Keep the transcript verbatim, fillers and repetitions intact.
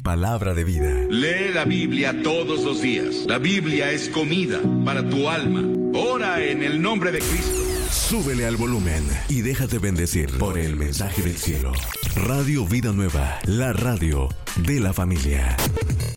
palabra de vida. Lee la Biblia todos los días. La Biblia es comida para tu alma. Ora en el nombre de Cristo. Súbele al volumen y déjate bendecir por el mensaje del cielo. Radio Vida Nueva, la radio de la familia.